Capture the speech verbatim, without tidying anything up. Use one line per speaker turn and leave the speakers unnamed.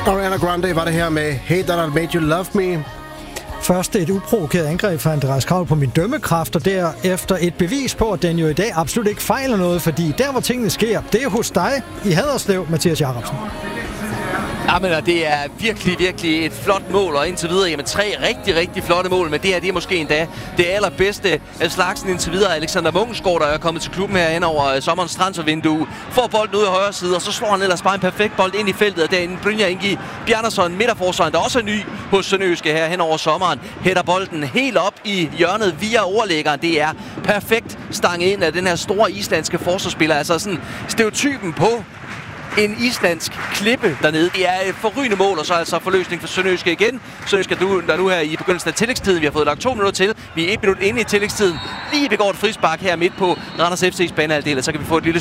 Ariana Grande var det her med Hey That I Made You Love Me.
Først et uprovokeret angreb fra Andreas Kravl på min dømmekraft, og derefter et bevis på, at den jo i dag absolut ikke fejler noget, fordi der, hvor tingene sker, det er hos dig i Haderslev, Mathias Jacobsen.
Jamen, det er virkelig, virkelig et flot mål, og indtil videre, jamen tre rigtig, rigtig flotte mål, men det her, det er måske endda det allerbedste af slagsen indtil videre. Alexander Munkensgaard, der er kommet til klubben her hen over sommerens transfervindue, får bolden ud i højre side, og så slår han ellers bare en perfekt bold ind i feltet, og derinde Brynjar Ingi Bjarnason, midterforsvaren, der også er ny hos Sønderjyske her hen over sommeren, hætter bolden helt op i hjørnet via overlæggeren. Det er perfekt stang ind af den her store islandske forsvarsspiller, altså sådan stereotypen på en islandsk klippe dernede. Det er et forrygende mål, og så altså forløsning for Sønderjyske igen. Sønderjyske, der nu her i begyndelsen af tillægstiden. Vi har fået lagt to minutter til. Vi er et minut inde i tillægstiden. Lige begår et frispark her midt på Randers F C's banehalvdel, så kan vi få et lille